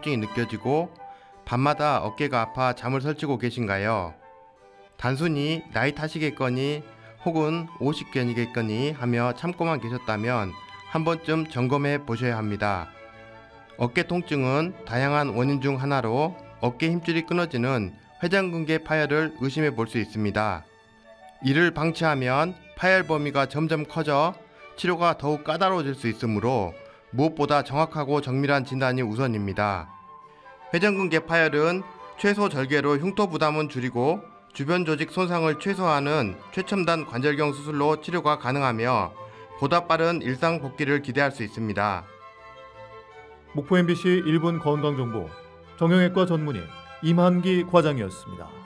통증이 느껴지고 밤마다 어깨가 아파 잠을 설치고 계신가요? 단순히 나이 탓이겠거니 혹은 오십견이겠거니 하며 참고만 계셨다면 한 번쯤 점검해 보셔야 합니다. 어깨 통증은 다양한 원인 중 하나로 어깨 힘줄이 끊어지는 회전근개 파열을 의심해 볼 수 있습니다. 이를 방치하면 파열 범위가 점점 커져 치료가 더욱 까다로워질 수 있으므로 무엇보다 정확하고 정밀한 진단이 우선입니다. 회전근개 파열은 최소 절개로 흉터 부담은 줄이고 주변 조직 손상을 최소화하는 최첨단 관절경 수술로 치료가 가능하며 보다 빠른 일상 복귀를 기대할 수 있습니다. 목포 MBC 1분 건강정보 정형외과 전문의 임한기 과장이었습니다.